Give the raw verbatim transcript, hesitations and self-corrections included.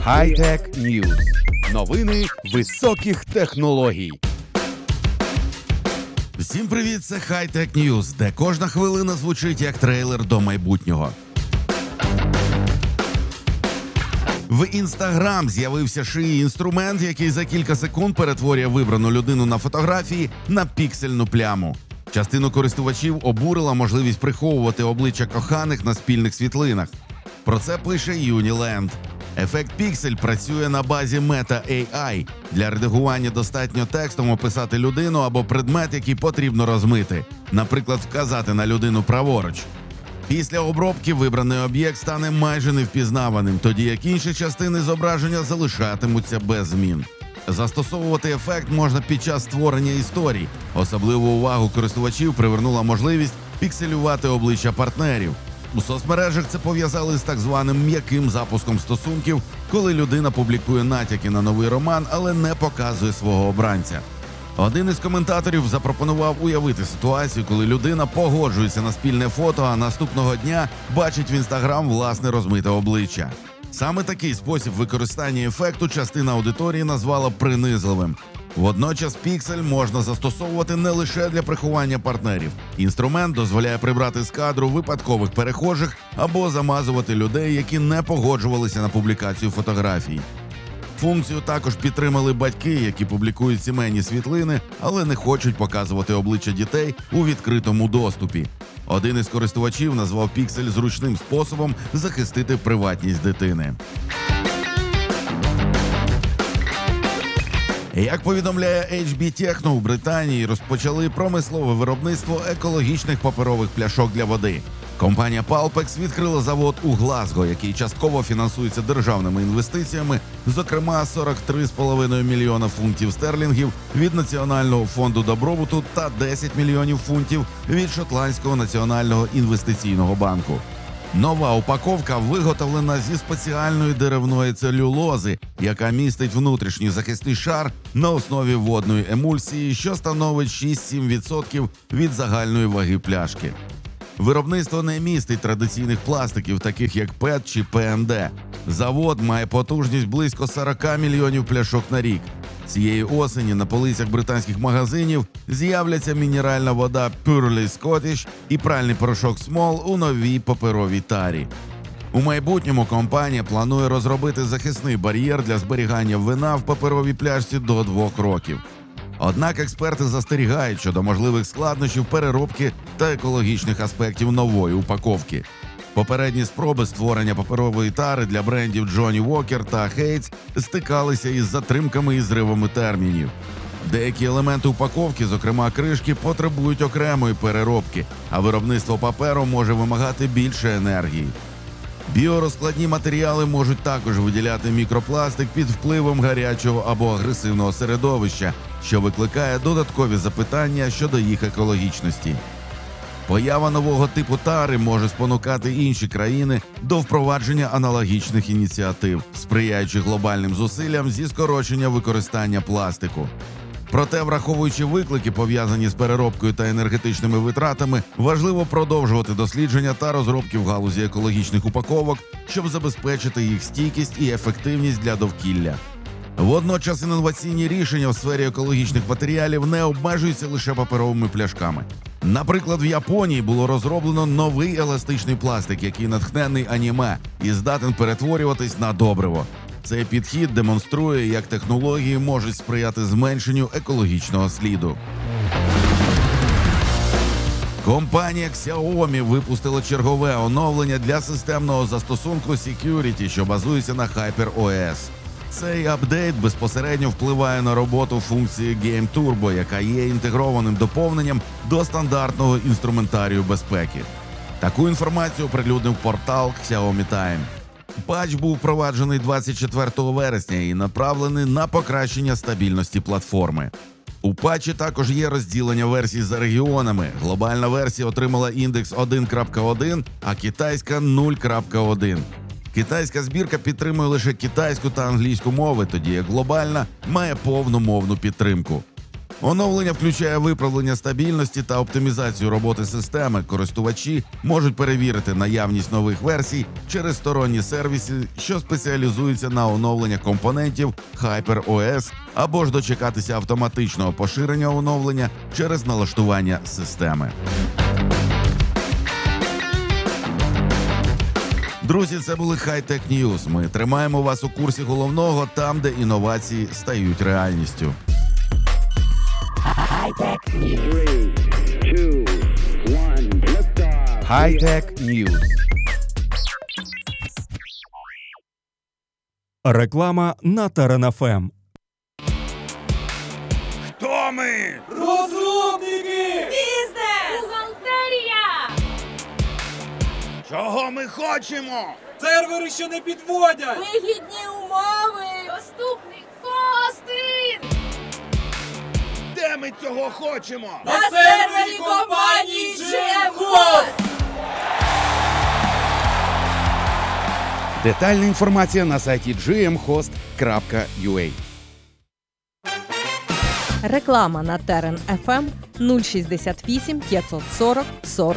Хай-Тек Ньюз. Новини високих технологій. Всім привіт, це Хай-Тек Ньюз, де кожна хвилина звучить як трейлер до майбутнього. В Instagram з'явився шиї інструмент, який за кілька секунд перетворює вибрану людину на фотографії на піксельну пляму. Частину користувачів обурила можливість приховувати обличчя коханих на спільних світлинах. Про це пише Uniland. Ефект піксель працює на базі Meta ей ай. Для редагування достатньо текстом описати людину або предмет, який потрібно розмити. Наприклад, вказати на людину праворуч. Після обробки вибраний об'єкт стане майже невпізнаваним, тоді як інші частини зображення залишатимуться без змін. Застосовувати ефект можна під час створення історій. Особливу увагу користувачів привернула можливість пікселювати обличчя партнерів. У соцмережах це пов'язали з так званим м'яким запуском стосунків, коли людина публікує натяки на новий роман, але не показує свого обранця. Один із коментаторів запропонував уявити ситуацію, коли людина погоджується на спільне фото, а наступного дня бачить в Інстаграм власне розмите обличчя. Саме такий спосіб використання ефекту частина аудиторії назвала принизливим. Водночас піксель можна застосовувати не лише для приховання партнерів. Інструмент дозволяє прибрати з кадру випадкових перехожих або замазувати людей, які не погоджувалися на публікацію фотографій. Функцію також підтримали батьки, які публікують сімейні світлини, але не хочуть показувати обличчя дітей у відкритому доступі. Один із користувачів назвав піксель зручним способом захистити приватність дитини. Як повідомляє ейч бі Techno, у Британії розпочали промислове виробництво екологічних паперових пляшок для води. Компанія Palpex відкрила завод у Глазго, який частково фінансується державними інвестиціями, зокрема сорок три з половиною мільйона фунтів стерлінгів від Національного фонду добробуту та десять мільйонів фунтів від Шотландського національного інвестиційного банку. Нова упаковка виготовлена зі спеціальної деревної целюлози, яка містить внутрішній захисний шар на основі водної емульсії, що становить шість-сім відсотків від загальної ваги пляшки. Виробництво не містить традиційних пластиків, таких як пет чи пе ем де. Завод має потужність близько сорок мільйонів пляшок на рік. Цієї осені на полицях британських магазинів з'являться мінеральна вода Purely Scottish і пральний порошок Small у новій паперовій тарі. У майбутньому компанія планує розробити захисний бар'єр для зберігання вина в паперовій пляшці до двох років. Однак експерти застерігають щодо можливих складнощів переробки та екологічних аспектів нової упаковки. Попередні спроби створення паперової тари для брендів Johnnie Walker та Hates стикалися із затримками і зривами термінів. Деякі елементи упаковки, зокрема кришки, потребують окремої переробки, а виробництво паперу може вимагати більше енергії. Біорозкладні матеріали можуть також виділяти мікропластик під впливом гарячого або агресивного середовища, що викликає додаткові запитання щодо їх екологічності. Поява нового типу тари може спонукати інші країни до впровадження аналогічних ініціатив, сприяючи глобальним зусиллям зі скорочення використання пластику. Проте, враховуючи виклики, пов'язані з переробкою та енергетичними витратами, важливо продовжувати дослідження та розробки в галузі екологічних упаковок, щоб забезпечити їх стійкість і ефективність для довкілля. Водночас інноваційні рішення в сфері екологічних матеріалів не обмежуються лише паперовими пляшками. Наприклад, в Японії було розроблено новий еластичний пластик, який натхнений аніме і здатен перетворюватись на добриво. Цей підхід демонструє, як технології можуть сприяти зменшенню екологічного сліду. Компанія Xiaomi випустила чергове оновлення для системного застосунку Security, що базується на HyperOS. Цей апдейт безпосередньо впливає на роботу функції Game Turbo, яка є інтегрованим доповненням до стандартного інструментарію безпеки. Таку інформацію оприлюднив портал Xiaomi Time. Патч був впроваджений двадцять четвертого вересня і направлений на покращення стабільності платформи. У патчі також є розділення версій за регіонами. Глобальна версія отримала індекс один крапка один, а китайська – нуль крапка один. Китайська збірка підтримує лише китайську та англійську мови, тоді як глобальна має повну мовну підтримку. Оновлення включає виправлення стабільності та оптимізацію роботи системи. Користувачі можуть перевірити наявність нових версій через сторонні сервіси, що спеціалізуються на оновлення компонентів HyperOS, або ж дочекатися автоматичного поширення оновлення через налаштування системи. Друзі, це були High-Tech News. Ми тримаємо вас у курсі головного там, де інновації стають реальністю. Three, two, one, liftoff. High-Tech News. Реклама на Терен еф ем. Хто ми? Бізнес! Бухгалтерія! Чого ми хочемо? Сервери, що не підводять! Вигідні умови! Доступний хостинг! Де ми цього хочемо? На сервері компанії джі ем Host! Детальна інформація на сайті джі ем хост крапка ю а. Реклама на Терен еф ем нуль шістдесят вісім п'ятсот сорок сорок